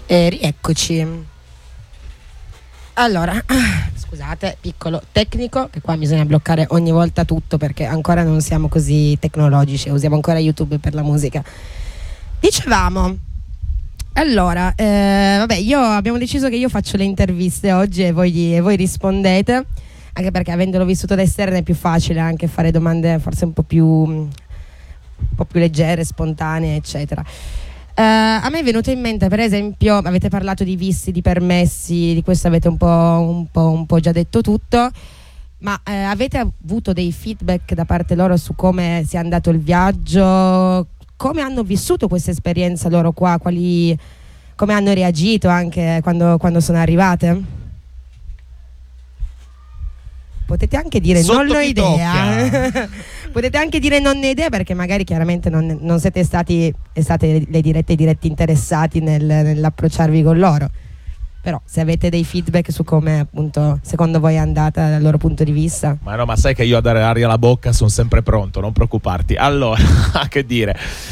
Rieccoci. Allora, scusate, piccolo tecnico, che qua bisogna bloccare ogni volta tutto perché ancora non siamo così tecnologici, usiamo ancora YouTube per la musica. Dicevamo, allora, abbiamo deciso che io faccio le interviste oggi e voi rispondete, anche perché avendolo vissuto da esterno è più facile anche fare domande forse un po' più leggere, spontanee, eccetera. A me è venuto in mente, per esempio, avete parlato di visti, di permessi, di questo avete un po' già detto tutto, ma avete avuto dei feedback da parte loro su come sia andato il viaggio, come hanno vissuto questa esperienza loro qua, come hanno reagito anche quando sono arrivate? Potete anche dire non ho idea. Potete anche dire non ho idea perché magari chiaramente non siete state le dirette diretti interessati nell'approcciarvi con loro. Però se avete dei feedback su come appunto secondo voi è andata dal loro punto di vista. Ma no, ma sai che io a dare aria alla bocca sono sempre pronto, non preoccuparti. Allora, che dire,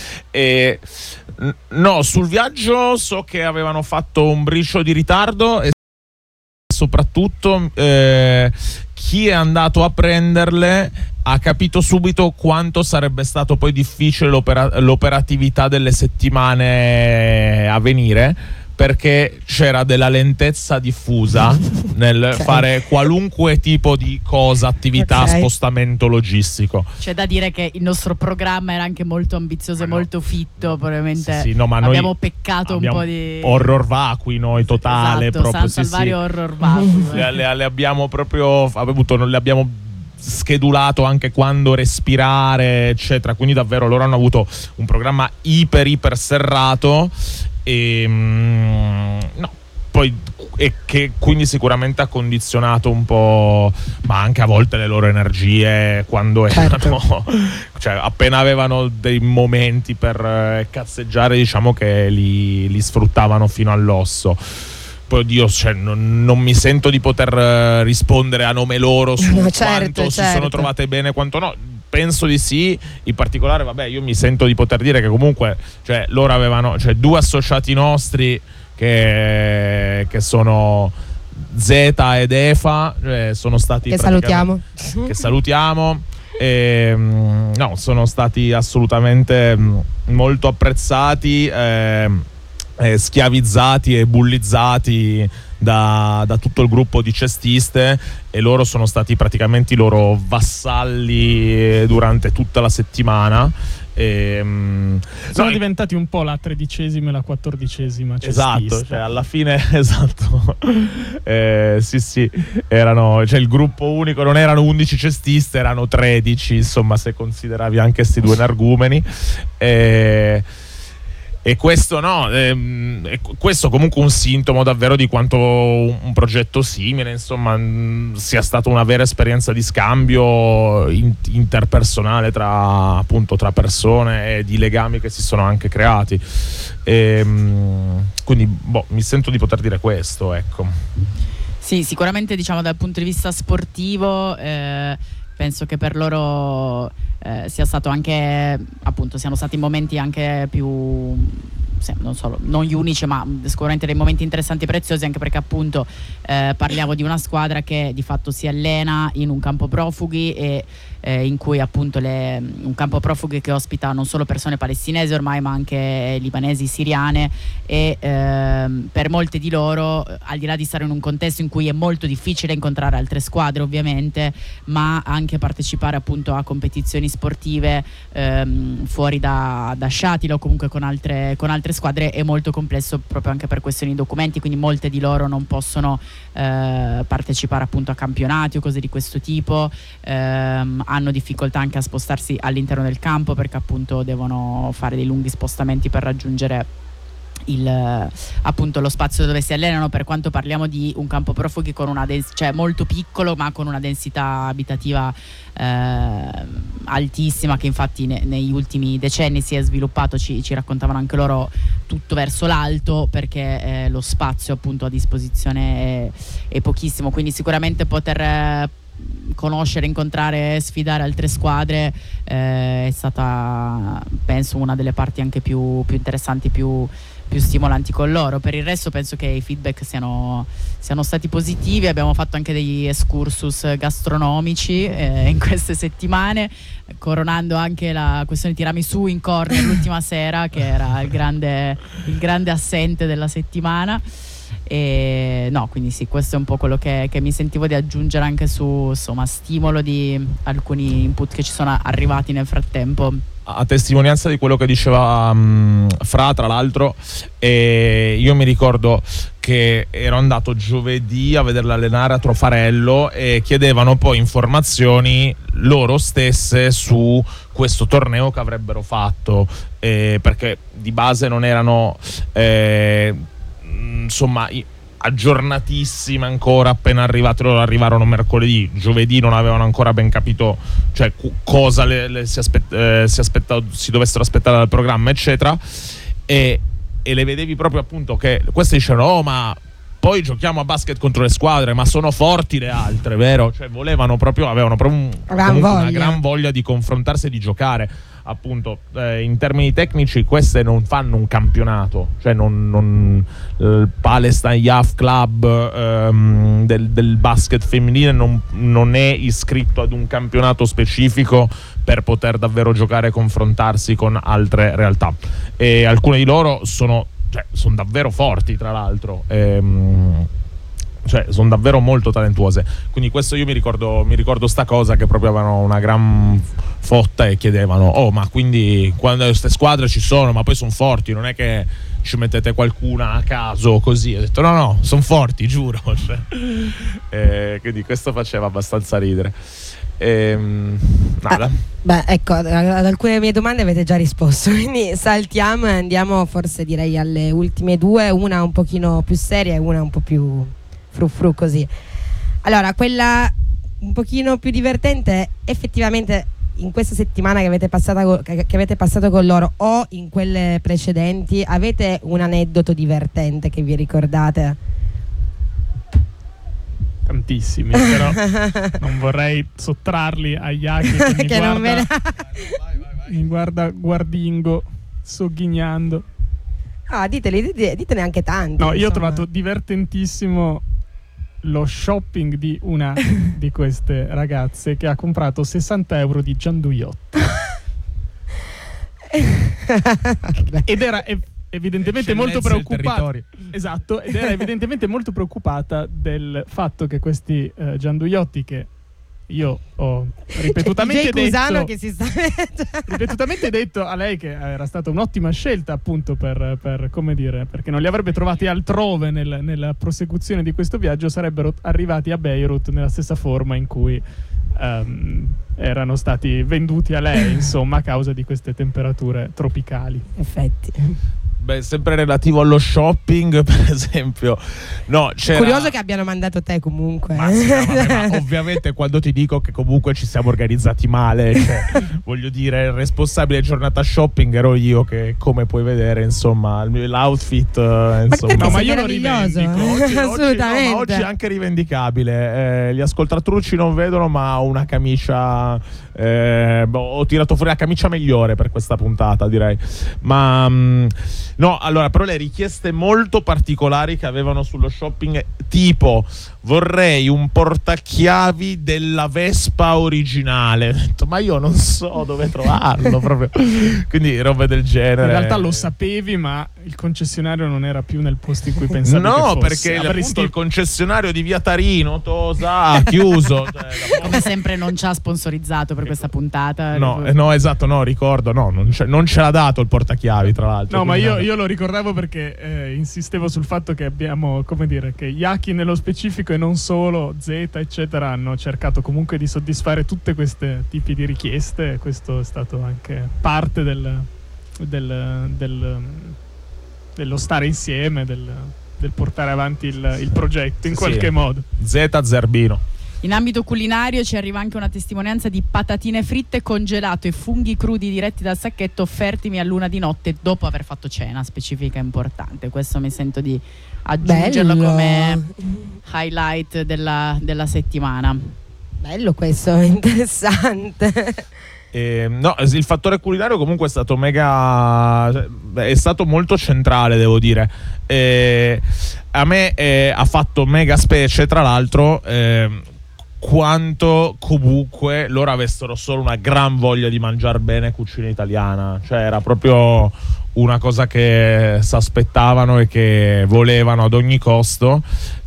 no, sul viaggio so che avevano fatto un briciolo di ritardo e soprattutto chi è andato a prenderle ha capito subito quanto sarebbe stato poi difficile l'operatività delle settimane a venire, perché c'era della lentezza diffusa nel fare qualunque tipo di cosa, attività, spostamento logistico. C'è da dire che il nostro programma era anche molto ambizioso e molto fitto, probabilmente sì, no, ma abbiamo peccato un po' di horror vacui noi, totale, esatto, proprio San Salvario horror vacui. le abbiamo proprio le abbiamo schedulato anche quando respirare, eccetera, quindi davvero loro hanno avuto un programma iper serrato e che quindi sicuramente ha condizionato un po', ma anche a volte le loro energie quando erano, cioè appena avevano dei momenti per cazzeggiare, diciamo che li sfruttavano fino all'osso. Poi oddio, cioè, non mi sento di poter rispondere a nome loro su quanto si sono trovate bene, quanto no. Penso di sì, in particolare io mi sento di poter dire che comunque, cioè, loro avevano, cioè, due associati nostri che sono Zeta ed Efa, sono stati che salutiamo sono stati assolutamente molto apprezzati, schiavizzati e bullizzati da tutto il gruppo di cestiste, e loro sono stati praticamente i loro vassalli durante tutta la settimana. Sono diventati un po' la 13ª e la 14ª cestista. Esatto, cioè alla fine esatto. Sì, erano, cioè il gruppo unico non erano 11 cestiste, erano 13, insomma, se consideravi anche questi due energumeni. E questo questo comunque un sintomo davvero di quanto un progetto simile, insomma, sia stata una vera esperienza di scambio interpersonale tra persone e di legami che si sono anche creati. Quindi mi sento di poter dire questo, ecco. Sì, sicuramente, diciamo, dal punto di vista sportivo penso che per loro sia stato anche, appunto, siano stati momenti anche più, non gli unici, ma sicuramente dei momenti interessanti e preziosi, anche perché appunto parliamo di una squadra che di fatto si allena in un campo profughi e in cui appunto un campo profughi che ospita non solo persone palestinesi ormai, ma anche libanesi, siriane, e per molte di loro, al di là di stare in un contesto in cui è molto difficile incontrare altre squadre ovviamente, ma anche partecipare appunto a competizioni sportive fuori da Shatila o comunque con altre squadre è molto complesso, proprio anche per questioni di documenti, quindi molte di loro non possono partecipare appunto a campionati o cose di questo tipo, hanno difficoltà anche a spostarsi all'interno del campo perché appunto devono fare dei lunghi spostamenti per raggiungere appunto lo spazio dove si allenano, per quanto parliamo di un campo profughi con una cioè molto piccolo ma con una densità abitativa altissima, che infatti negli ultimi decenni si è sviluppato, ci raccontavano anche loro, tutto verso l'alto, perché lo spazio appunto a disposizione è pochissimo, quindi sicuramente poter conoscere, incontrare, sfidare altre squadre è stata, penso, una delle parti anche più interessanti, più stimolanti con loro. Per il resto penso che i feedback siano stati positivi. Abbiamo fatto anche degli excursus gastronomici in queste settimane, coronando anche la questione tiramisù in corner l'ultima sera, che era il grande assente della settimana. E no, quindi sì, questo è un po' quello che mi sentivo di aggiungere anche su, insomma, stimolo di alcuni input che ci sono arrivati nel frattempo. A testimonianza di quello che diceva Fra, tra l'altro, io mi ricordo che ero andato giovedì a vederla allenare a Trofarello e chiedevano poi informazioni loro stesse su questo torneo che avrebbero fatto, perché di base non erano insomma aggiornatissime ancora, appena arrivate. Loro arrivarono mercoledì, giovedì non avevano ancora ben capito, cioè cosa si dovessero aspettare dal programma, eccetera, e le vedevi proprio, appunto, che queste dicevano: oh, ma poi giochiamo a basket contro le squadre, ma sono forti le altre, vero? Cioè avevano proprio una gran voglia di confrontarsi e di giocare. Appunto, in termini tecnici queste non fanno un campionato, cioè il Palestine Youth Club del basket femminile non è iscritto ad un campionato specifico per poter davvero giocare e confrontarsi con altre realtà, e alcune di loro sono davvero forti, tra l'altro, cioè sono davvero molto talentuose. Quindi questo, io mi ricordo sta cosa, che proprio avevano una gran fotta e chiedevano: oh, ma quindi quando queste squadre ci sono, ma poi sono forti, non è che ci mettete qualcuna a caso così? Ho detto no, sono forti, giuro. Cioè, quindi questo faceva abbastanza ridere. Nada. Ecco, ad alcune mie domande avete già risposto, quindi saltiamo e andiamo, forse direi, alle ultime due, una un pochino più seria e una un po' più frufru così. Allora, quella un pochino più divertente, effettivamente, in questa settimana che avete passato con loro, o in quelle precedenti, avete un aneddoto divertente che vi ricordate? Tantissimi, però non vorrei sottrarli a Yaki che mi guarda guardingo, sogghignando. Ditene anche tanti. No, io ho trovato divertentissimo lo shopping di una di queste ragazze che ha comprato 60 euro di gianduiotti ed era evidentemente molto preoccupata. Esatto, ed era evidentemente molto preoccupata del fatto che questi gianduiotti, che io ho ripetutamente detto a lei che era stata un'ottima scelta, appunto, per come dire, perché non li avrebbe trovati altrove nella prosecuzione di questo viaggio, sarebbero arrivati a Beirut nella stessa forma in cui erano stati venduti a lei, insomma, a causa di queste temperature tropicali. Effetti. Beh, sempre relativo allo shopping, per esempio, no, c'era... Curioso che abbiano mandato te, comunque. Ma sì, ma ovviamente, quando ti dico che comunque ci siamo organizzati male, cioè, voglio dire, il responsabile giornata shopping ero io, che, come puoi vedere, insomma, l'outfit, insomma. No, ma io lo rivendico. Assolutamente. Oggi è anche rivendicabile. Gli ascoltatrucci non vedono, ma ho una camicia, ho tirato fuori la camicia migliore per questa puntata, direi. Ma no, allora, però le richieste molto particolari che avevano sullo shopping, tipo: vorrei un portachiavi della Vespa originale. Ho detto, ma io non so dove trovarlo, proprio. Quindi robe del genere. In realtà lo sapevi, ma il concessionario non era più nel posto in cui pensavi che fosse. No, perché appunto il concessionario di Via Tarino ha chiuso. Come sempre non ci ha sponsorizzato per questa puntata. No, esatto, no, ricordo, no, non ce l'ha dato il portachiavi, tra l'altro. No, ma io lo ricordavo perché insistevo sul fatto che abbiamo, come dire, che Yaki nello specifico e non solo, Zeta eccetera, hanno cercato comunque di soddisfare tutte queste tipi di richieste. Questo è stato anche parte dello stare insieme, del portare avanti il progetto in qualche modo. Zeta Zerbino. In ambito culinario ci arriva anche una testimonianza di patatine fritte, congelato e funghi crudi diretti dal sacchetto, offertimi a luna di notte dopo aver fatto cena, specifica importante. Questo mi sento di aggiungerlo come highlight della settimana. Bello questo, interessante. No, il fattore culinario comunque è stato è stato molto centrale, devo dire. A me ha fatto mega specie, tra l'altro, quanto comunque loro avessero solo una gran voglia di mangiare bene cucina italiana. Cioè era proprio una cosa che si aspettavano e che volevano ad ogni costo.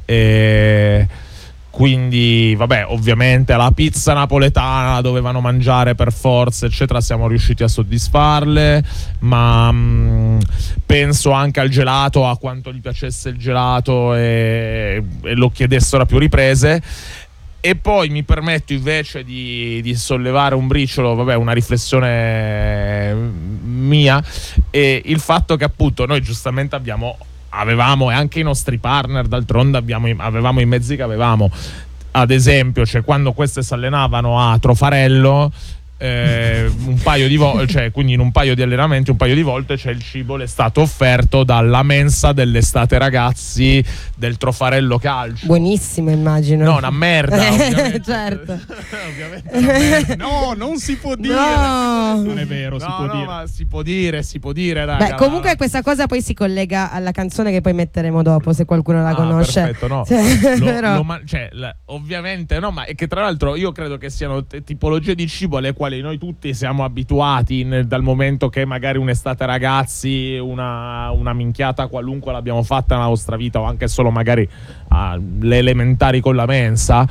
Quindi, vabbè, ovviamente la pizza napoletana la dovevano mangiare per forza, eccetera. Siamo riusciti a soddisfarle, ma penso anche al gelato, a quanto gli piacesse il gelato e lo chiedessero a più riprese. E poi mi permetto invece di sollevare un briciolo, vabbè, una riflessione mia, e il fatto che appunto noi giustamente avevamo, e anche i nostri partner d'altronde avevamo i mezzi che avevamo. Ad esempio, cioè, quando queste si allenavano a Trofarello, un paio di volte, cioè, quindi in un paio di allenamenti, un paio di volte, cioè, il cibo le è stato offerto dalla mensa dell'estate ragazzi del Trofarello Calcio. Buonissimo, immagino. No, una merda, ovviamente. Certo. Ovviamente una merda. No, non si può dire. No. Non è vero, si può dire. Ma si può dire, raga. Beh, comunque questa cosa poi si collega alla canzone che poi metteremo dopo, se qualcuno la conosce. Perfetto, no. Cioè, ovviamente no, ma è che tra l'altro io credo che siano tipologie di cibo alle quali noi tutti siamo abituati dal momento che magari un'estate ragazzi, una minchiata qualunque l'abbiamo fatta nella nostra vita, o anche solo magari le elementari con la mensa.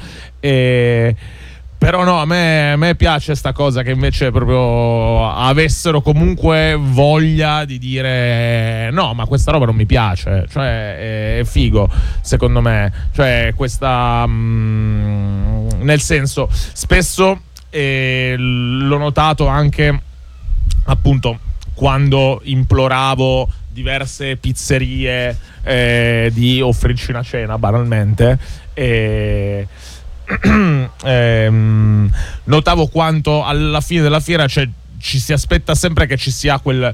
Però no, a me piace sta cosa che invece proprio avessero comunque voglia di dire no, ma questa roba non mi piace. Cioè è figo, secondo me. Cioè questa nel senso, spesso l'ho notato anche appunto quando imploravo diverse pizzerie di offrirci una cena banalmente, notavo quanto alla fine della fiera, cioè, ci si aspetta sempre che ci sia quel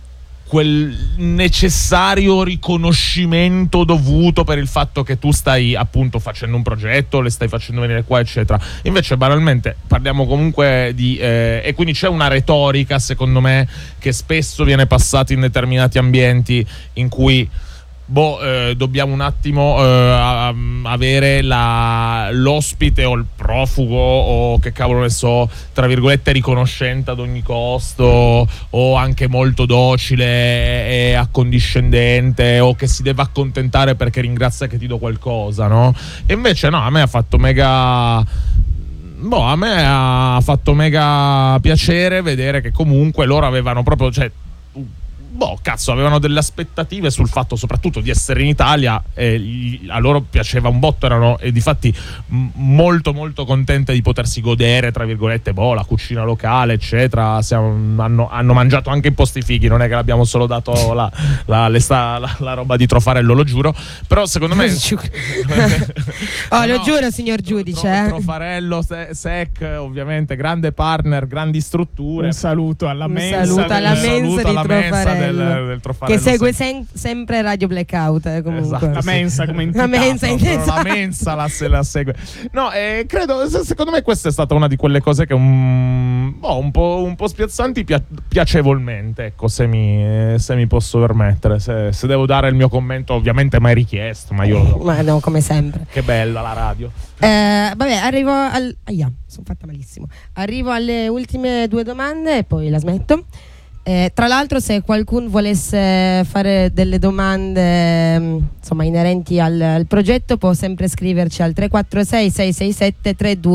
necessario riconoscimento dovuto per il fatto che tu stai appunto facendo un progetto, le stai facendo venire qua, eccetera. Invece banalmente parliamo comunque di e quindi c'è una retorica, secondo me, che spesso viene passata in determinati ambienti in cui dobbiamo un attimo avere l'ospite o il profugo o che cavolo ne so, tra virgolette, riconoscente ad ogni costo, o anche molto docile e accondiscendente, o che si deve accontentare perché ringrazia che ti do qualcosa, no? E invece no, a me ha fatto mega piacere vedere che comunque loro avevano proprio, cioè, avevano delle aspettative sul fatto soprattutto di essere in Italia, e a loro piaceva un botto, erano difatti molto molto contente di potersi godere, tra virgolette, la cucina locale, eccetera. Hanno mangiato anche in posti fighi, non è che l'abbiamo solo dato la roba di Trofarello, lo giuro. Però secondo me lo giuro, signor giudice. Trofarello Sec, ovviamente grande partner, grandi strutture. Un saluto alla mensa del Trofarello, che segue sempre Radio Blackout, comunque. Esatto, la mensa come entità, la mensa, la mensa la segue. No, credo, secondo me questa è stata una di quelle cose che un po' spiazzanti piacevolmente, ecco, se mi posso permettere, se devo dare il mio commento, ovviamente mai richiesto, ma io ma no, come sempre. Che bella la radio. Vabbè, arrivo sono fatta malissimo. Arrivo alle ultime 2 domande e poi la smetto. Tra l'altro, se qualcuno volesse fare delle domande insomma inerenti al progetto, può sempre scriverci al 346 667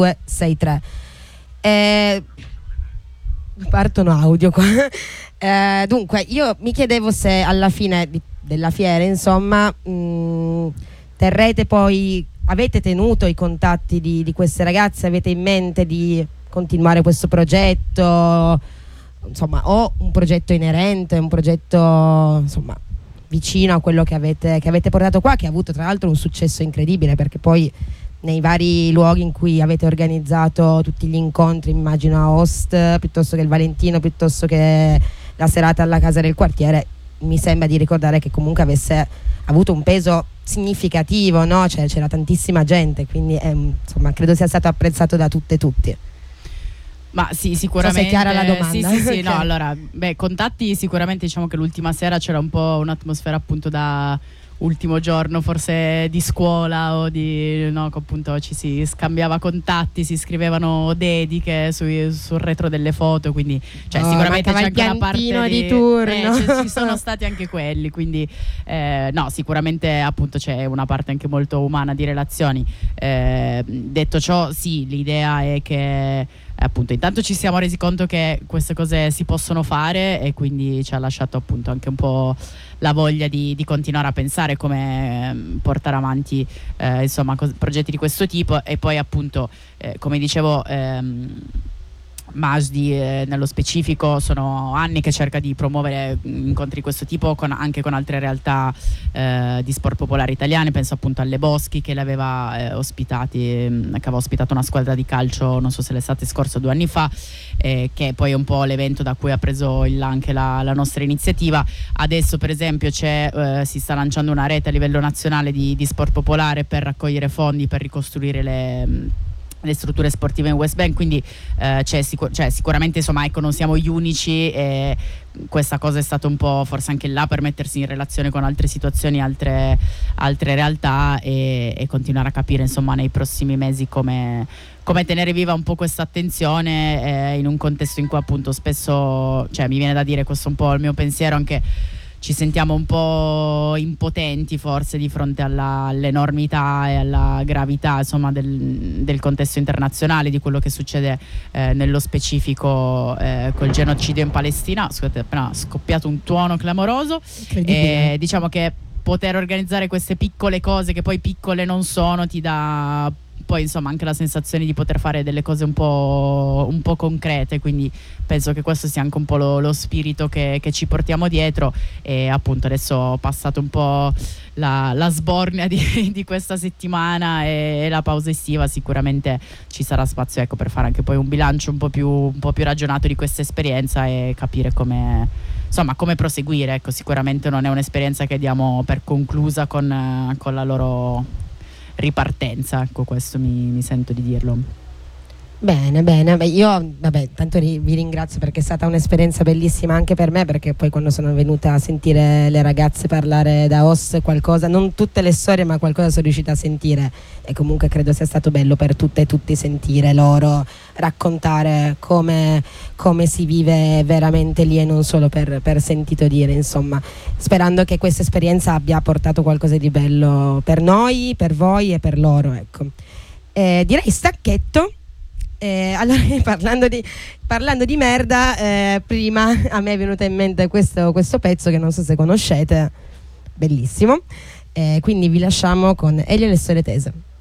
3263. Partono audio qua. Dunque, io mi chiedevo se alla fine della fiera, insomma, terrete poi, avete tenuto i contatti di queste ragazze, avete in mente di continuare questo progetto? Insomma, o un progetto inerente, un progetto insomma vicino a quello che avete portato qua, che ha avuto tra l'altro un successo incredibile, perché poi nei vari luoghi in cui avete organizzato tutti gli incontri, immagino a Host, piuttosto che il Valentino, piuttosto che la serata alla Casa del Quartiere, mi sembra di ricordare che comunque avesse avuto un peso significativo, no? Cioè, c'era tantissima gente, quindi insomma credo sia stato apprezzato da tutte e tutti. Ma sì, sicuramente. So se è chiara la domanda. Sì, Okay. no, allora, contatti sicuramente, diciamo che l'ultima sera c'era un po' un'atmosfera appunto da ultimo giorno forse di scuola o di, no, che appunto ci si scambiava contatti, si scrivevano dediche sul retro delle foto, quindi cioè, sicuramente c'è anche una parte di turno. ci sono stati anche quelli, quindi no, sicuramente appunto c'è una parte anche molto umana di relazioni. Detto ciò, sì, l'idea è che appunto intanto ci siamo resi conto che queste cose si possono fare, e quindi ci ha lasciato appunto anche un po' la voglia di continuare a pensare come portare avanti insomma progetti di questo tipo. E poi appunto come dicevo, Majdi nello specifico sono anni che cerca di promuovere incontri di questo tipo anche con altre realtà di sport popolare italiane. Penso appunto alle Boschi, che l'aveva ospitati, che aveva ospitato una squadra di calcio, non so se l'estate scorsa o 2 anni fa, che poi è un po' l'evento da cui ha preso anche la nostra iniziativa. Adesso per esempio si sta lanciando una rete a livello nazionale di sport popolare per raccogliere fondi per ricostruire le strutture sportive in West Bank, quindi sicuramente insomma, ecco, non siamo gli unici, e questa cosa è stata un po' forse anche là per mettersi in relazione con altre situazioni, altre realtà, e continuare a capire insomma nei prossimi mesi come tenere viva un po' questa attenzione in un contesto in cui appunto spesso, cioè mi viene da dire, questo è un po' il mio pensiero, anche ci sentiamo un po' impotenti forse di fronte all'enormità e alla gravità insomma del contesto internazionale, di quello che succede nello specifico col genocidio in Palestina. Scusate, è appena scoppiato un tuono clamoroso. Diciamo che poter organizzare queste piccole cose, che poi piccole non sono, ti dà poi insomma anche la sensazione di poter fare delle cose un po' concrete, quindi penso che questo sia anche un po' lo spirito che ci portiamo dietro. E appunto adesso ho passato un po' la sbornia di questa settimana e la pausa estiva, sicuramente ci sarà spazio, ecco, per fare anche poi un bilancio un po' più ragionato di questa esperienza e capire come proseguire. Ecco, sicuramente non è un'esperienza che diamo per conclusa con la loro ripartenza, ecco, questo mi sento di dirlo. Bene, io tanto vi ringrazio, perché è stata un'esperienza bellissima anche per me, perché poi quando sono venuta a sentire le ragazze parlare da OS qualcosa, non tutte le storie ma qualcosa sono riuscita a sentire, e comunque credo sia stato bello per tutte e tutti sentire loro raccontare come si vive veramente lì, e non solo per sentito dire, insomma, sperando che questa esperienza abbia portato qualcosa di bello per noi, per voi e per loro, ecco. Direi stacchetto. Allora, parlando di merda, prima a me è venuto in mente questo pezzo che non so se conoscete, bellissimo, quindi vi lasciamo con Elio e le storie tese.